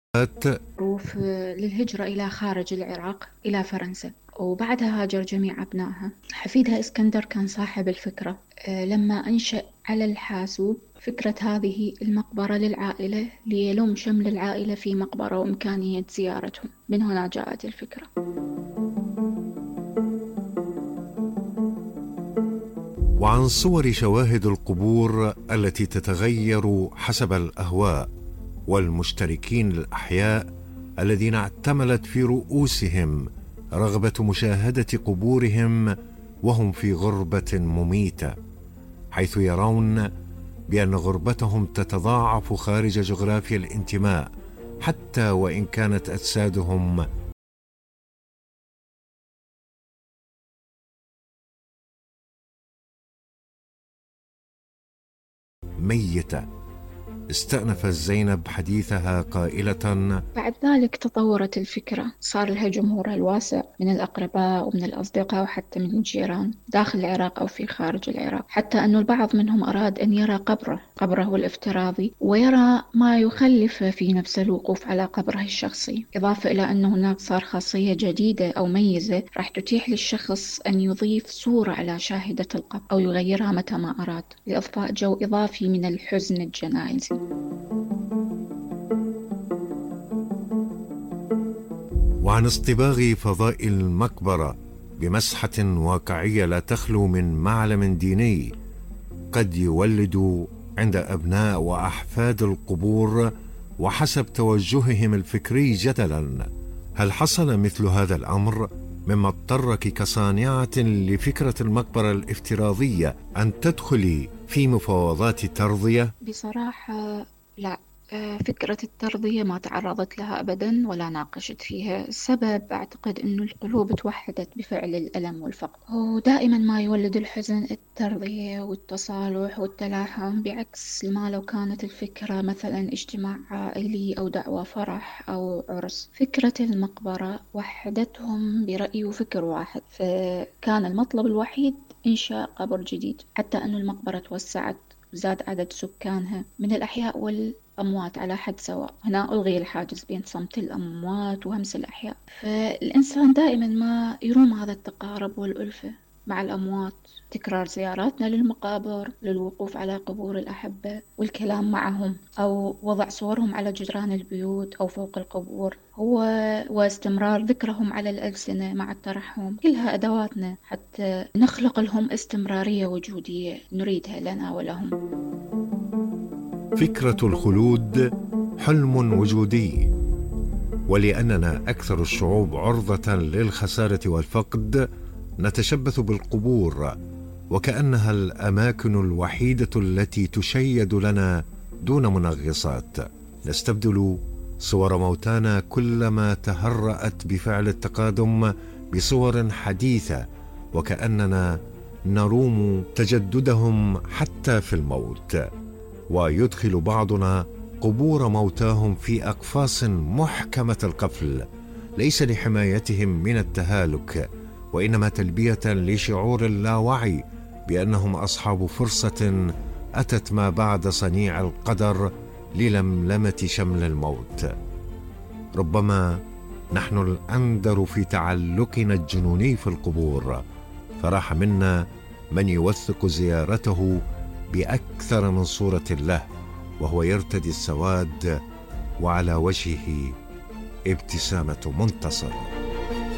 معروف للهجرة إلى خارج العراق إلى فرنسا، وبعدها هاجر جميع أبنائها. حفيدها إسكندر كان صاحب الفكرة لما أنشأ على الحاسوب فكرة هذه المقبرة للعائلة ليلم شمل العائلة في مقبرة وإمكانية زيارتهم. من هنا جاءت الفكرة. وعن صور شواهد القبور التي تتغير حسب الأهواء والمشتركين الأحياء الذين اعتملت في رؤوسهم رغبة مشاهدة قبورهم وهم في غربة مميتة، حيث يرون بأن غربتهم تتضاعف خارج جغرافيا الانتماء حتى وإن كانت أجسادهم ميتة. استأنفت زينب حديثها قائلة: بعد ذلك تطورت الفكرة، صار لها جمهورها الواسع من الأقرباء ومن الأصدقاء وحتى من الجيران داخل العراق أو في خارج العراق، حتى أن البعض منهم أراد أن يرى قبره الافتراضي ويرى ما يخلف في نفس الوقوف على قبره الشخصي، إضافة إلى أن هناك صار خاصية جديدة أو ميزة راح تتيح للشخص أن يضيف صورة على شاهدة القبر أو يغيرها متى ما أراد لإضفاء جو إضافي من الحزن الجنائزي. وعن اصطباغ فضاء المقبرة بمسحة واقعية لا تخلو من معلم ديني قد يولد عند أبناء وأحفاد القبور وحسب توجههم الفكري جدلا: هل حصل مثل هذا الأمر مما اضطرك كصانعة لفكرة المقبرة الافتراضية أن تدخلي في مفاوضات ترضية؟ بصراحة لا. فكرة الترضية ما تعرضت لها أبدا ولا ناقشت فيها. السبب أعتقد أنه القلوب توحدت بفعل الألم والفقد، ودائما ما يولد الحزن الترضية والتصالح والتلاحم، بعكس ما لو كانت الفكرة مثلا اجتماع عائلي أو دعوة فرح أو عرس. فكرة المقبرة وحدتهم برأي وفكر واحد، فكان المطلب الوحيد إنشاء قبر جديد، حتى أن المقبرة توسعت وزاد عدد سكانها من الأحياء والأموات على حد سواء. هنا ألغي الحاجز بين صمت الأموات وهمس الأحياء، فالإنسان دائما ما يروم هذا التقارب والألفة مع الأموات. تكرار زياراتنا للمقابر، للوقوف على قبور الأحبة والكلام معهم، أو وضع صورهم على جدران البيوت أو فوق القبور، واستمرار ذكرهم على الألسنة مع الترحم، كلها أدواتنا حتى نخلق لهم استمرارية وجودية نريدها لنا ولهم. فكرة الخلود حلم وجودي، ولأننا أكثر الشعوب عرضة للخسارة والفقد نتشبث بالقبور وكأنها الأماكن الوحيدة التي تشيد لنا دون منغصات. نستبدل صور موتانا كلما تهرأت بفعل التقادم بصور حديثة، وكأننا نروم تجددهم حتى في الموت. ويدخل بعضنا قبور موتاهم في أقفاص محكمة القفل، ليس لحمايتهم من التهالك، وإنما تلبية لشعور اللاوعي بأنهم أصحاب فرصة أتت ما بعد صنيع القدر للملمة شمل الموت. ربما نحن الأندر في تعلقنا الجنوني في القبور، فراح منا من يوثق زيارته بأكثر من صورة له وهو يرتدي السواد وعلى وجهه ابتسامة منتصر.